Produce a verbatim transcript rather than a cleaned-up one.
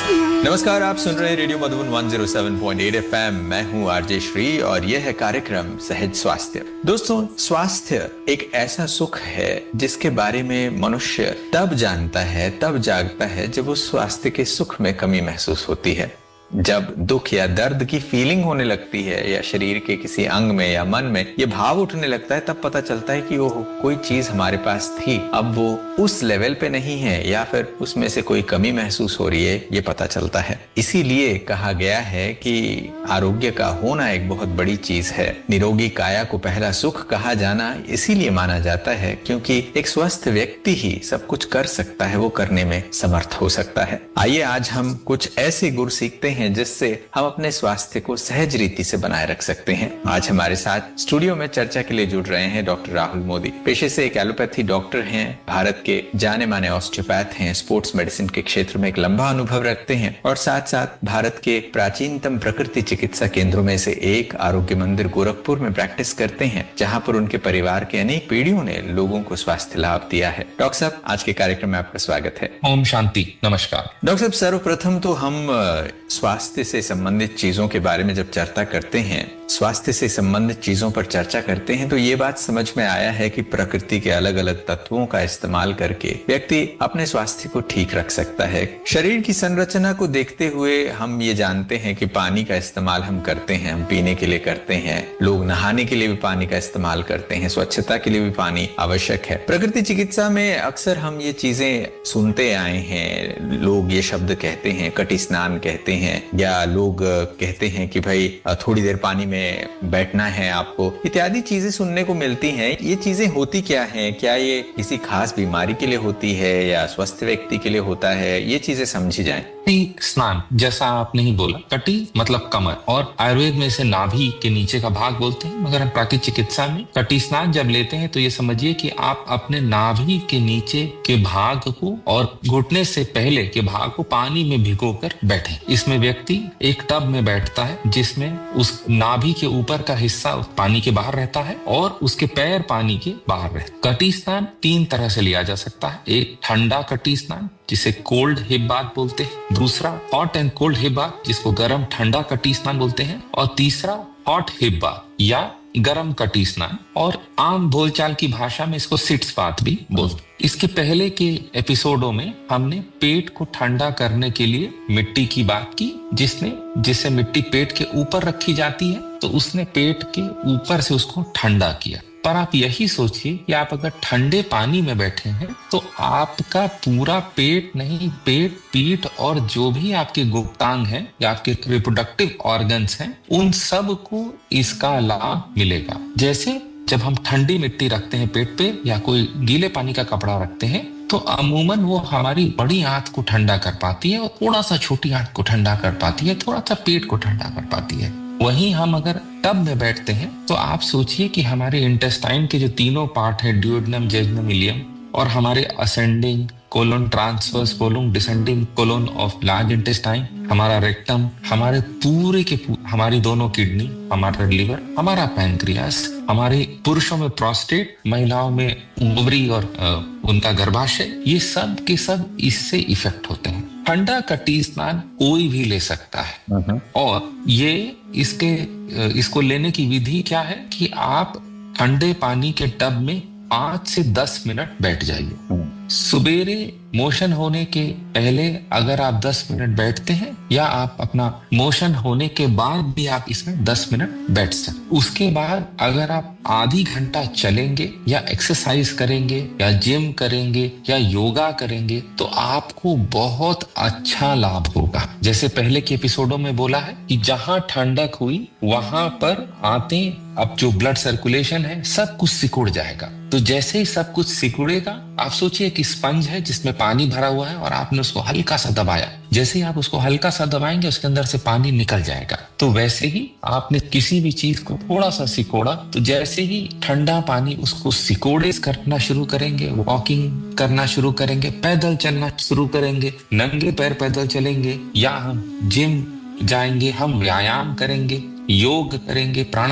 नमस्कार, आप सुन रहे हैं रेडियो मधुबन एक सौ सात पॉइंट आठ एफएम। मैं हूं आरजे श्री और यह है कार्यक्रम सहज स्वास्थ्य। दोस्तों, स्वास्थ्य एक ऐसा सुख है जिसके बारे में मनुष्य तब जानता है, तब जागता है जब उस स्वास्थ्य के सुख में कमी महसूस होती है। जब दुख या दर्द की फीलिंग होने लगती है या शरीर के किसी अंग में या मन में ये भाव उठने लगता है, तब पता चलता है कि ओह, कोई चीज हमारे पास थी, अब वो उस लेवल पे नहीं है या फिर उसमें से कोई कमी महसूस हो रही है, ये पता चलता है। इसीलिए कहा गया है कि आरोग्य का होना एक बहुत बड़ी चीज है। निरोगी काया को पहला सुख कहा जाना इसीलिए माना जाता है क्योंकि एक स्वस्थ व्यक्ति ही सब कुछ कर सकता है, वो करने में समर्थ हो सकता है। आइए आज हम कुछ ऐसे गुर सीखते हैं जिससे हम अपने स्वास्थ्य को सहज रीति से बनाए रख सकते हैं। आज हमारे साथ स्टूडियो में चर्चा के लिए जुड़ रहे हैं डॉक्टर राहुल मोदी। पेशे से एक एलोपैथी डॉक्टर हैं, भारत के जाने माने ऑस्टियोपैथ हैं, स्पोर्ट्स मेडिसिन के क्षेत्र में एक लंबा अनुभव रखते हैं और साथ साथ भारत के प्राचीनतम प्रकृति चिकित्सा केंद्रों में से एक आरोग्य मंदिर गोरखपुर में प्रैक्टिस करते हैं, जहां पर उनके परिवार के अनेक पीढ़ियों ने लोगों को स्वास्थ्य लाभ दिया है। डॉक्टर साहब, आज के कार्यक्रम में आपका स्वागत है। ओम शांति, नमस्कार। डॉक्टर साहब, सर्वप्रथम तो हम स्वास्थ्य से संबंधित चीजों के बारे में जब चर्चा करते हैं, स्वास्थ्य से संबंधित चीजों पर चर्चा करते हैं, तो ये बात समझ में आया है कि प्रकृति के अलग अलग तत्वों का इस्तेमाल करके व्यक्ति अपने स्वास्थ्य को ठीक रख सकता है। शरीर की संरचना को देखते हुए हम ये जानते हैं कि पानी का इस्तेमाल हम करते हैं, हम पीने के लिए करते हैं, लोग नहाने के लिए भी पानी का इस्तेमाल करते हैं, स्वच्छता के लिए भी पानी आवश्यक है। प्रकृति चिकित्सा में अक्सर हम ये चीजें सुनते आए हैं, लोग ये शब्द कहते हैं, कटी स्नान कहते हैं, या लोग कहते हैं कि भाई थोड़ी देर पानी में बैठना है आपको, इत्यादि चीजें सुनने को मिलती हैं। ये चीजें होती क्या हैं? क्या ये किसी खास बीमारी के लिए होती है या स्वस्थ व्यक्ति के लिए होता है? ये चीजें समझी जाएं। कटी स्नान, जैसा आपने ही बोला, कटी मतलब कमर, और आयुर्वेद में इसे नाभि के नीचे का भाग बोलते हैं, मगर हम प्राकृतिक चिकित्सा में कटी स्नान जब लेते हैं तो ये समझिए कि आप अपने नाभि के नीचे के भाग को और घुटने से पहले के भाग को पानी में भिगोकर बैठे। इसमें व्यक्ति एक टब में बैठता है जिसमें उस नाभि के ऊपर का हिस्सा पानी के बाहर रहता है और उसके पैर पानी के बाहर रहते हैं। कटी स्नान तीन तरह से लिया जा सकता है। एक ठंडा कटी स्नान जिसे कोल्ड हिप बाथ बोलते हैं, दूसरा hot and cold hip bath जिसको गर्म ठंडा कटी स्नान बोलते हैं, और तीसरा हॉट हिप बाथ या गरम कटी स्नान, और आम बोलचाल की भाषा में इसको सिट्स बाथ भी बोलते हैं। इसके पहले के एपिसोडों में हमने पेट को ठंडा करने के लिए मिट्टी की बात की, जिसने जिसे मिट्टी पेट के ऊपर रखी जाती है, तो उसने पेट के ऊपर से उसको ठंडा किया। पर आप यही सोचिए कि आप अगर ठंडे पानी में बैठे हैं तो आपका पूरा पेट नहीं, पेट, पीठ और जो भी आपके गुप्तांग हैं या आपके रिप्रोडक्टिव ऑर्गन्स हैं, उन सब को इसका लाभ मिलेगा। जैसे जब हम ठंडी मिट्टी रखते हैं पेट पे या कोई गीले पानी का कपड़ा रखते हैं, तो अमूमन वो हमारी बड़ी आंत को ठंडा कर पाती है और थोड़ा सा छोटी आंत को ठंडा कर पाती है, थोड़ा सा पेट को ठंडा कर पाती है। वहीं हम अगर टब में बैठते हैं तो आप सोचिए कि हमारे इंटेस्टाइन के जो तीनों पार्ट है, ड्यूोडेनम, जेजुनम, इलियम, और हमारे ascending colon, transverse colon, descending colon of large intestine, हमारा रेक्टम, हमारे पूरे के पूरे, हमारी दोनों किडनी, हमारा लिवर, हमारा पैंक्रियास, हमारे पुरुषों में प्रोस्टेट, महिलाओं में ओवरी और आ, उनका गर्भाशय, ये सब के सब इससे इफेक्ट होते हैं। ठंडा कटी स्नान कोई भी ले सकता है, और ये इसके इसको लेने की विधि क्या है कि आप ठंडे पानी के टब में पांच से दस मिनट बैठ जाइए। सुबेरे मोशन होने के पहले अगर आप दस मिनट बैठते हैं, या आप अपना मोशन होने के बाद भी आप इसमें दस मिनट बैठ सकते। उसके बाद अगर आप आधी घंटा चलेंगे या एक्सरसाइज करेंगे या जिम करेंगे या योगा करेंगे तो आपको बहुत अच्छा लाभ होगा। जैसे पहले के एपिसोडों में बोला है कि जहां ठंडक हुई वहां पर आते, अब जो ब्लड सर्कुलेशन है सब कुछ सिकुड़ जाएगा। तो जैसे ही सब कुछ सिकुड़ेगा, आप सोचिए कि स्पंज है जिसमें पानी भरा हुआ है और आपने उसको हल्का सा दबाया, जैसे ही आप उसको हल्का सा दबाएंगे उसके अंदर से पानी निकल जाएगा। तो वैसे ही आपने किसी भी चीज को थोड़ा सा सिकोड़ा, तो जैसे ही ठंडा पानी उसको सिकोड़े करना शुरू करेंगे, वॉकिंग करना शुरू करेंगे, पैदल चलना शुरू करेंगे, नंगे पैर पैदल चलेंगे, या हम जिम जाएंगे, हम व्यायाम करेंगे, योग करेंगे, प्राणायाम